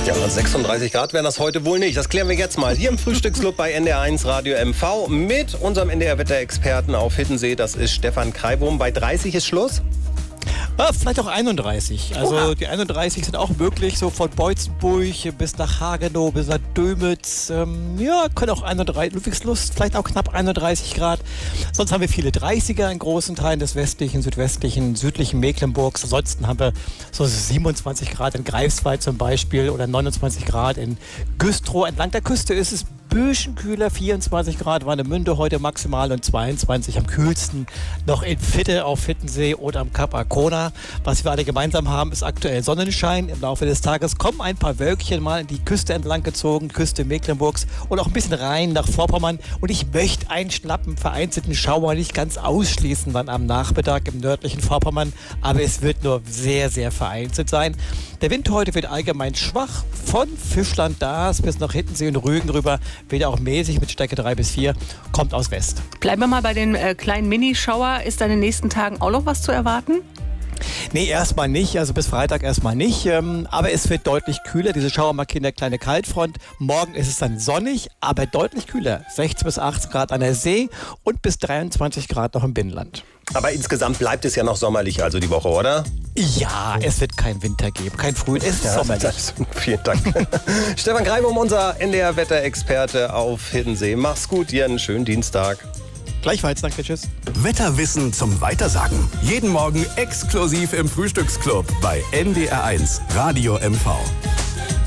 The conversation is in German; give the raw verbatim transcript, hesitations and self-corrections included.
Ja, sechsunddreißig Grad wären das heute wohl nicht. Das klären wir jetzt mal hier im Frühstücksclub bei N D R eins Radio M V mit unserem N D R-Wetterexperten auf Hiddensee. Das ist Stefan Kreibohm. Bei dreißig ist Schluss? Ja, vielleicht auch einunddreißig. Also Oha. Die einunddreißig sind auch möglich, so von Beutzenburg bis nach Hagenow, bis nach Dömitz. Ähm, ja, können auch einunddreißig, Ludwigslust, vielleicht auch knapp einunddreißig Grad. Sonst haben wir viele dreißiger in großen Teilen des westlichen, südwestlichen, südlichen Mecklenburgs. Ansonsten haben wir so siebenundzwanzig Grad in Greifswald zum Beispiel oder neunundzwanzig Grad in Güstrow. Entlang der Küste ist es bisschen kühler, vierundzwanzig Grad Warnemünde heute maximal und zweiundzwanzig am kühlsten noch in Fitte auf Hiddensee oder am Kap Arkona. Was wir alle gemeinsam haben, ist aktuell Sonnenschein. Im Laufe des Tages kommen ein paar Wölkchen mal in die Küste entlang gezogen, Küste Mecklenburgs und auch ein bisschen rein nach Vorpommern. Und ich möchte einen schnappen, vereinzelten Schauer nicht ganz ausschließen dann am Nachmittag im nördlichen Vorpommern, aber es wird nur sehr, sehr vereinzelt sein. Der Wind heute wird allgemein schwach, von Fischland Daas bis nach Hiddensee und Rügen rüber, wieder auch mäßig mit Stärke drei bis vier, kommt aus West. Bleiben wir mal bei den äh, kleinen Minischauer. Ist da in den nächsten Tagen auch noch was zu erwarten? Nee, erstmal nicht, also bis Freitag erstmal nicht, ähm, aber es wird deutlich kühler. Diese Schauer markieren eine kleine Kaltfront. Morgen ist es dann sonnig, aber deutlich kühler. sechzehn bis achtzehn Grad an der See und bis dreiundzwanzig Grad noch im Binnenland. Aber insgesamt bleibt es ja noch sommerlich, also die Woche, oder? Ja, es wird keinen Winter geben, kein Frühling, es ist Ja, sommerlich. das, vielen Dank. Stefan Kreibohm, unser N D R-Wetterexperte auf Hiddensee. Mach's gut, dir einen schönen Dienstag. Gleichfalls, danke, tschüss. Wetterwissen zum Weitersagen. Jeden Morgen exklusiv im Frühstücksclub bei N D R eins Radio M V.